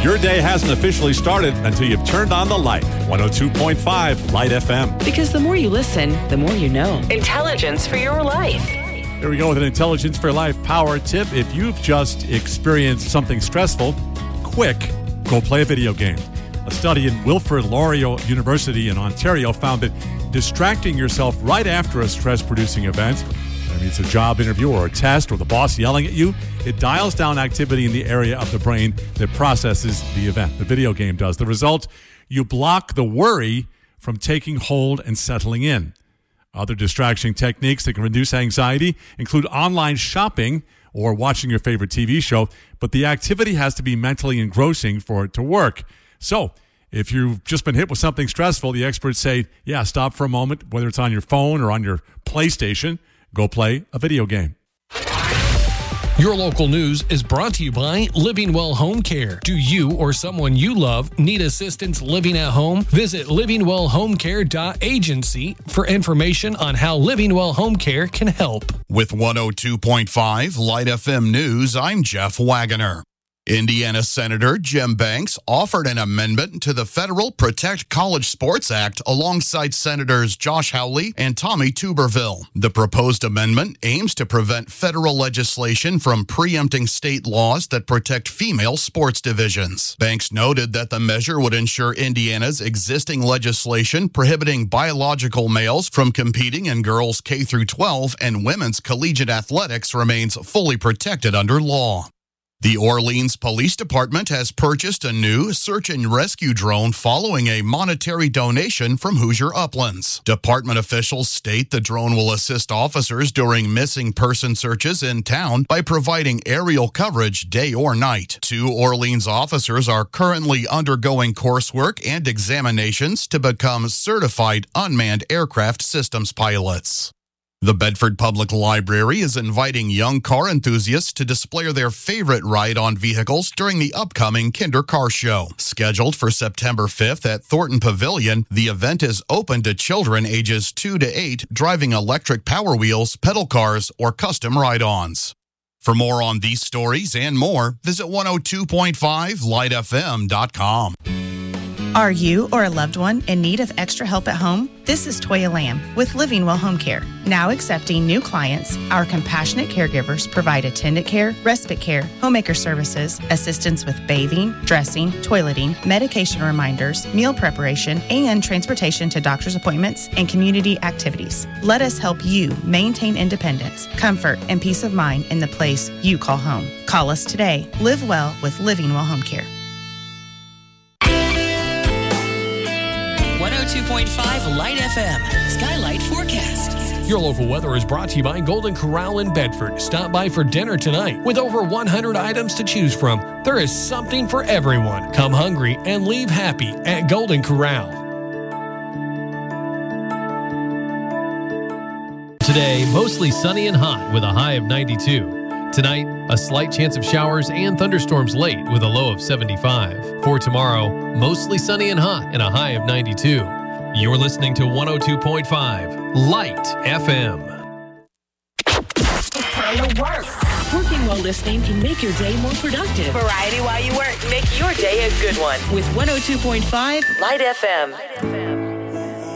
Your day hasn't officially started until you've turned on the light. 102.5 Light FM. Because the more you listen, the more you know. Intelligence for your life. Here we go with an Intelligence for Life power tip. If you've just experienced something stressful, quick, go play a video game. A study in Wilfrid Laurier University in Ontario found that distracting yourself right after a stress-producing event, whether it's a job interview or a test or the boss yelling at you, it dials down activity in the area of the brain that processes the event. The video game does. The result, you block the worry from taking hold and settling in. Other distraction techniques that can reduce anxiety include online shopping or watching your favorite TV show, but the activity has to be mentally engrossing for it to work. So, if you've just been hit with something stressful, the experts say, stop for a moment, whether it's on your phone or on your PlayStation, go play a video game. Your local news is brought to you by Living Well Home Care. Do you or someone you love need assistance living at home? Visit livingwellhomecare.agency for information on how Living Well Home Care can help. With 102.5 Light FM News, I'm Jeff Wagoner. Indiana Senator Jim Banks offered an amendment to the Federal Protect College Sports Act alongside Senators Josh Hawley and Tommy Tuberville. The proposed amendment aims to prevent federal legislation from preempting state laws that protect female sports divisions. Banks noted that the measure would ensure Indiana's existing legislation prohibiting biological males from competing in girls K-12 and women's collegiate athletics remains fully protected under law. The Orleans Police Department has purchased a new search and rescue drone following a monetary donation from Hoosier Uplands. Department officials state the drone will assist officers during missing person searches in town by providing aerial coverage day or night. 2 Orleans officers are currently undergoing coursework and examinations to become certified unmanned aircraft systems pilots. The Bedford Public Library is inviting young car enthusiasts to display their favorite ride-on vehicles during the upcoming Kinder Car Show. Scheduled for September 5th at Thornton Pavilion, the event is open to children ages 2 to 8 driving electric Power Wheels, pedal cars, or custom ride-ons. For more on these stories and more, visit 102.5lightfm.com. Are you or a loved one in need of extra help at home? This is Toya Lamb with Living Well Home Care. Now accepting new clients, our compassionate caregivers provide attendant care, respite care, homemaker services, assistance with bathing, dressing, toileting, medication reminders, meal preparation, and transportation to doctor's appointments and community activities. Let us help you maintain independence, comfort, and peace of mind in the place you call home. Call us today. Live well with Living Well Home Care. 102.5 Light FM. Skylight Forecast. Your local weather is brought to you by Golden Corral in Bedford. Stop by for dinner tonight. With over 100 items to choose from, there is something for everyone. Come hungry and leave happy at Golden Corral. Today, mostly sunny and hot with a high of 92. Tonight, a slight chance of showers and thunderstorms late with a low of 75. For tomorrow, mostly sunny and hot and a high of 92. You're listening to 102.5 Light FM. It's time to work. Working while listening can make your day more productive. Variety while you work. Make your day a good one. With 102.5 Light FM.